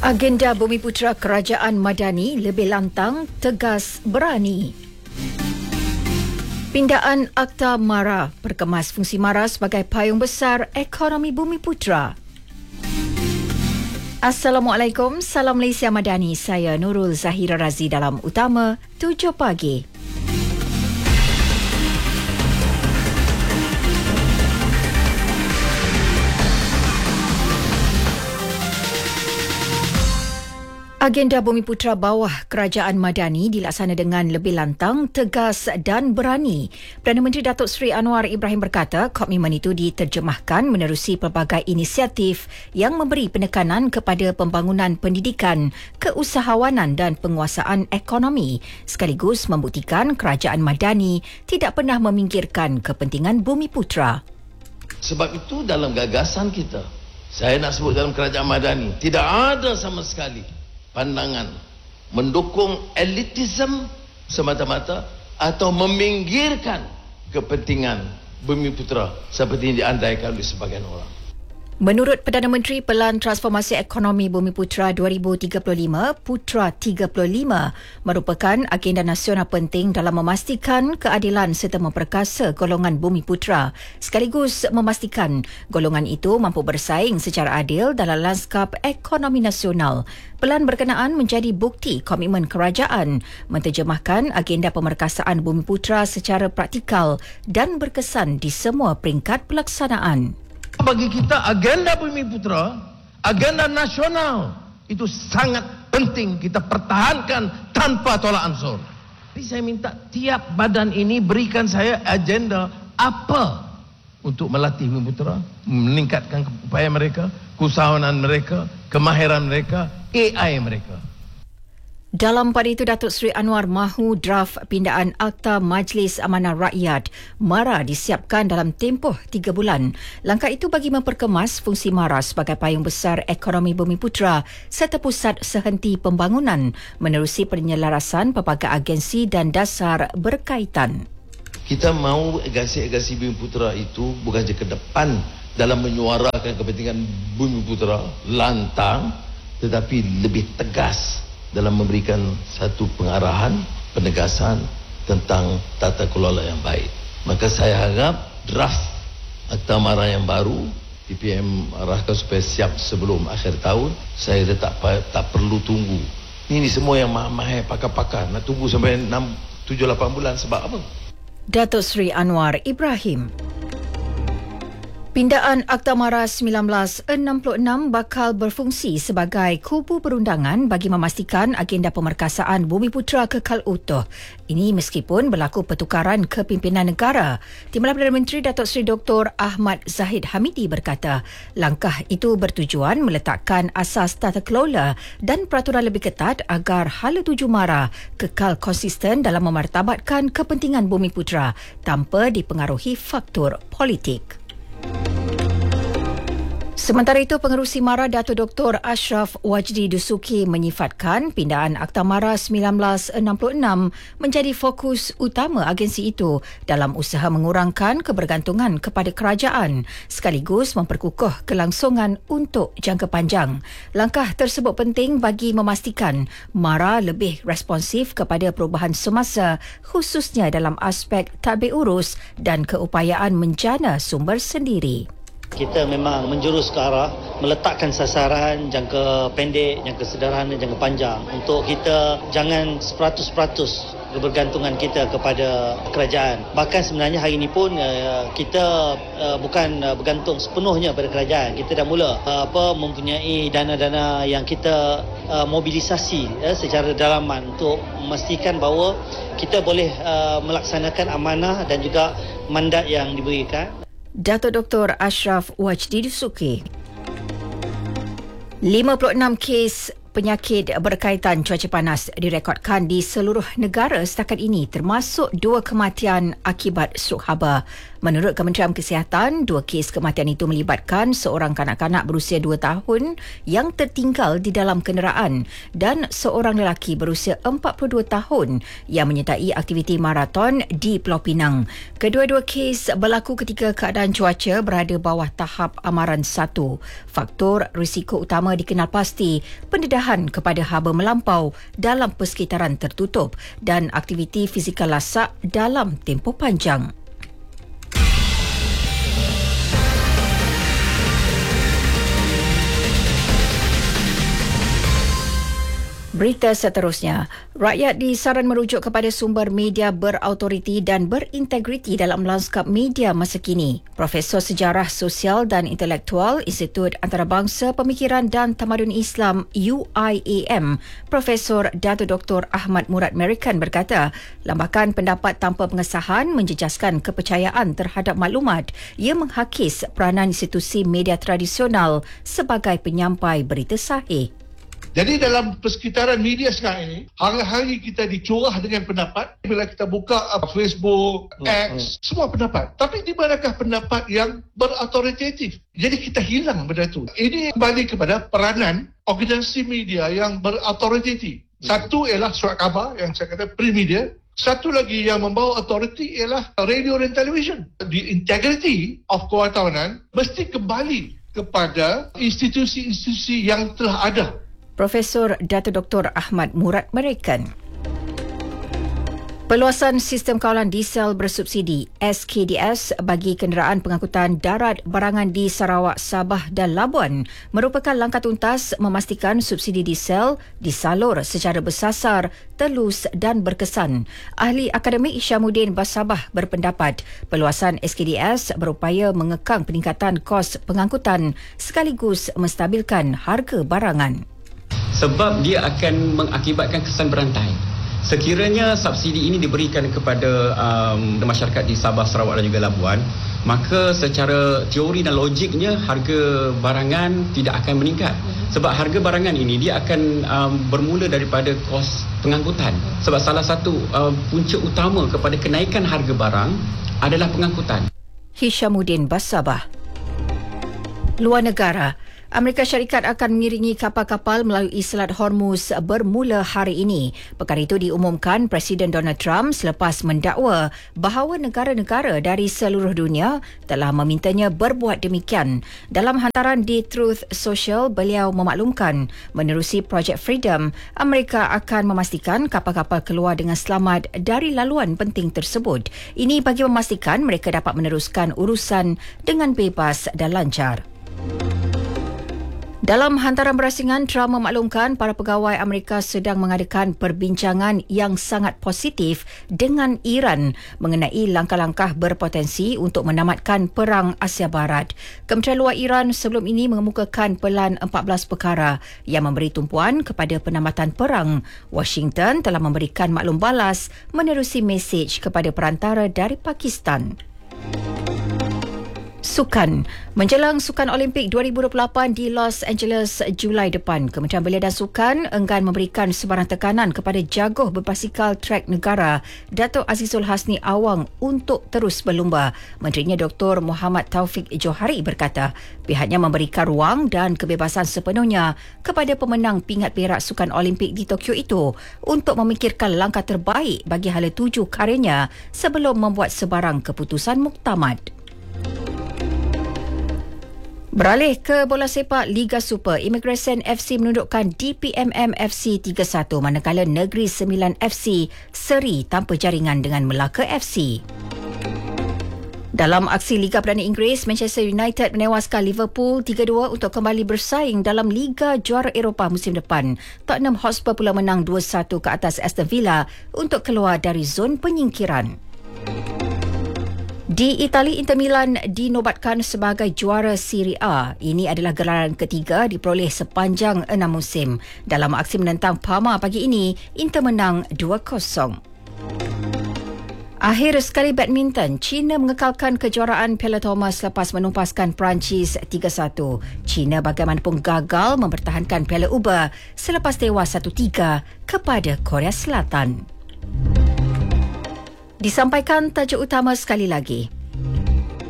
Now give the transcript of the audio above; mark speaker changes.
Speaker 1: Agenda Bumiputera Kerajaan Madani lebih lantang, tegas, berani. Pindaan Akta MARA perkemas fungsi MARA sebagai payung besar ekonomi Bumiputera. Assalamualaikum, salam Malaysia Madani. Saya Nurul Zahira Razi dalam Utama 7 pagi. Agenda Bumiputera bawah Kerajaan Madani dilaksana dengan lebih lantang, tegas dan berani. Perdana Menteri Datuk Seri Anwar Ibrahim berkata komitmen itu diterjemahkan menerusi pelbagai inisiatif yang memberi penekanan kepada pembangunan pendidikan, keusahawanan dan penguasaan ekonomi, sekaligus membuktikan Kerajaan Madani tidak pernah memingkirkan kepentingan Bumiputera.
Speaker 2: Sebab itu dalam gagasan kita, saya nak sebut dalam Kerajaan Madani, tidak ada sama sekali pandangan mendukung elitism semata-mata atau meminggirkan kepentingan Bumiputera seperti yang diandaikan oleh sebagian orang.
Speaker 1: Menurut Perdana Menteri, Pelan Transformasi Ekonomi Bumiputera 2035, Putra 35, merupakan agenda nasional penting dalam memastikan keadilan serta memperkasa golongan Bumiputera, sekaligus memastikan golongan itu mampu bersaing secara adil dalam lanskap ekonomi nasional. Pelan berkenaan menjadi bukti komitmen kerajaan menterjemahkan agenda pemerkasaan Bumiputera secara praktikal dan berkesan di semua peringkat pelaksanaan.
Speaker 2: Bagi kita, agenda Bumiputera, agenda nasional, itu sangat penting kita pertahankan tanpa tolak ansur. Jadi saya minta tiap badan ini berikan saya agenda apa untuk melatih Bumiputera, meningkatkan upaya mereka, keusahawanan mereka, kemahiran mereka, AI mereka.
Speaker 1: Dalam pada itu, Datuk Seri Anwar mahu draft pindaan Akta Majlis Amanah Rakyat MARA disiapkan dalam tempoh 3 bulan. Langkah itu bagi memperkemas fungsi MARA sebagai payung besar ekonomi Bumiputera serta pusat sehenti pembangunan menerusi penyelarasan pelbagai agensi dan dasar berkaitan.
Speaker 2: Kita mahu agensi-agensi Bumiputera itu bukan saja ke depan dalam menyuarakan kepentingan Bumiputera lantang, tetapi lebih tegas dalam memberikan satu pengarahan, penegasan tentang tata kelola yang baik. Maka saya harap draft Akta MARA yang baru DPM arahkan supaya siap sebelum akhir tahun. Saya tak perlu tunggu. Ini semua yang mahal-mahal, pakar-pakar nak tunggu sampai 6, 7, 8 bulan sebab apa?
Speaker 1: Datuk Seri Anwar Ibrahim. Pindaan Akta MARA 1966 bakal berfungsi sebagai kubu perundangan bagi memastikan agenda pemerkasaan Bumiputera kekal utuh. Ini meskipun berlaku pertukaran kepimpinan negara. Timbalan Perdana Menteri Datuk Seri Dr. Ahmad Zahid Hamidi berkata, langkah itu bertujuan meletakkan asas tata kelola dan peraturan lebih ketat agar hala tuju MARA kekal konsisten dalam memartabatkan kepentingan Bumiputera tanpa dipengaruhi faktor politik. Sementara itu, Pengerusi MARA Dato' Dr. Ashraf Wajdi Dusuki menyifatkan pindaan Akta MARA 1966 menjadi fokus utama agensi itu dalam usaha mengurangkan kebergantungan kepada kerajaan sekaligus memperkukuh kelangsungan untuk jangka panjang. Langkah tersebut penting bagi memastikan MARA lebih responsif kepada perubahan semasa, khususnya dalam aspek tadbir urus dan keupayaan menjana sumber sendiri.
Speaker 3: Kita memang menjurus ke arah meletakkan sasaran jangka pendek, jangka sederhana, jangka panjang untuk kita jangan 100% kebergantungan kita kepada kerajaan. Bahkan sebenarnya hari ini pun kita bukan bergantung sepenuhnya pada kerajaan. Kita dah mula mempunyai dana-dana yang kita mobilisasi secara dalaman untuk memastikan bahawa kita boleh melaksanakan amanah dan juga mandat yang diberikan.
Speaker 1: Dato' Dr. Ashraf Wajdi Dusuki. 56 kes Penyakit berkaitan cuaca panas direkodkan di seluruh negara setakat ini, termasuk 2 kematian akibat strok haba. Menurut Kementerian Kesihatan, 2 kes kematian itu melibatkan seorang kanak-kanak berusia 2 tahun yang tertinggal di dalam kenderaan dan seorang lelaki berusia 42 tahun yang menyertai aktiviti maraton di Pulau Pinang. Kedua-dua kes berlaku ketika keadaan cuaca berada bawah tahap amaran 1. Faktor risiko utama dikenal pasti pendedahan kepada haba melampau dalam persekitaran tertutup dan aktiviti fizikal lasak dalam tempoh panjang. Berita seterusnya, rakyat disaran merujuk kepada sumber media berautoriti dan berintegriti dalam lanskap media masa kini. Profesor Sejarah Sosial dan Intelektual Institut Antarabangsa Pemikiran dan Tamadun Islam UIAM, Profesor Dato' Dr. Ahmad Murad Merican berkata, lambakan pendapat tanpa pengesahan menjejaskan kepercayaan terhadap maklumat yang menghakis peranan institusi media tradisional sebagai penyampai berita sahih.
Speaker 4: Jadi dalam persekitaran media sekarang ini, hari-hari kita dicurah dengan pendapat. Bila kita buka Facebook, X, semua pendapat. Tapi di manakah pendapat yang berautoritatif? Jadi kita hilang benda itu. Ini kembali kepada peranan organisasi media yang berautoritatif. Satu ialah surat khabar yang saya kata pre-media. Satu lagi yang membawa autoriti ialah radio dan television. The integrity of kewartawanan mesti kembali kepada institusi-institusi yang telah ada.
Speaker 1: Profesor Dato' Dr. Ahmad Murad Merican. Perluasan sistem kawalan diesel bersubsidi SKDS bagi kenderaan pengangkutan darat barangan di Sarawak, Sabah dan Labuan merupakan langkah tuntas memastikan subsidi diesel disalur secara bersasar, telus dan berkesan. Ahli akademik Isyamuddin Basabah berpendapat perluasan SKDS berupaya mengekang peningkatan kos pengangkutan sekaligus menstabilkan harga barangan.
Speaker 5: Sebab dia akan mengakibatkan kesan berantai. Sekiranya subsidi ini diberikan kepada masyarakat di Sabah, Sarawak dan juga Labuan, maka secara teori dan logiknya harga barangan tidak akan meningkat. Sebab harga barangan ini dia akan bermula daripada kos pengangkutan. Sebab salah satu punca utama kepada kenaikan harga barang adalah pengangkutan.
Speaker 1: Hishamuddin Basabah. Luar negara, Amerika Syarikat akan mengiringi kapal-kapal melalui Selat Hormuz bermula hari ini. Perkara itu diumumkan Presiden Donald Trump selepas mendakwa bahawa negara-negara dari seluruh dunia telah memintanya berbuat demikian. Dalam hantaran di Truth Social, beliau memaklumkan menerusi Project Freedom, Amerika akan memastikan kapal-kapal keluar dengan selamat dari laluan penting tersebut. Ini bagi memastikan mereka dapat meneruskan urusan dengan bebas dan lancar. Dalam hantaran berasingan, Trump memaklumkan para pegawai Amerika sedang mengadakan perbincangan yang sangat positif dengan Iran mengenai langkah-langkah berpotensi untuk menamatkan Perang Asia Barat. Kementerian Luar Iran sebelum ini mengemukakan pelan 14 perkara yang memberi tumpuan kepada penamatan perang. Washington telah memberikan maklum balas menerusi mesej kepada perantara dari Pakistan. Sukan. Menjelang Sukan Olimpik 2028 di Los Angeles Julai depan, Kementerian Belia dan Sukan enggan memberikan sebarang tekanan kepada jaguh berbasikal trek negara Dato' Azizul Hasni Awang untuk terus berlumba. Menterinya Dr. Muhammad Taufik Johari berkata pihaknya memberikan ruang dan kebebasan sepenuhnya kepada pemenang pingat perak Sukan Olimpik di Tokyo itu untuk memikirkan langkah terbaik bagi hala tuju karyanya sebelum membuat sebarang keputusan muktamad. Beralih ke bola sepak Liga Super, Immigration FC menundukkan DPMM FC 3-1 manakala Negeri Sembilan FC seri tanpa jaringan dengan Melaka FC. Dalam aksi Liga Perdana Inggeris, Manchester United menewaskan Liverpool 3-2 untuk kembali bersaing dalam Liga Juara Eropah musim depan. Tottenham Hotspur pula menang 2-1 ke atas Aston Villa untuk keluar dari zon penyingkiran. Di Itali, Inter Milan dinobatkan sebagai juara Serie A. Ini adalah gelaran ketiga diperoleh sepanjang 6 musim. Dalam aksi menentang Parma pagi ini, Inter menang 2-0. Akhir sekali badminton, China mengekalkan kejuaraan Piala Thomas selepas menumpaskan Perancis 3-1. China bagaimanapun gagal mempertahankan Piala Uber selepas tewas 1-3 kepada Korea Selatan. Disampaikan tajuk utama sekali lagi.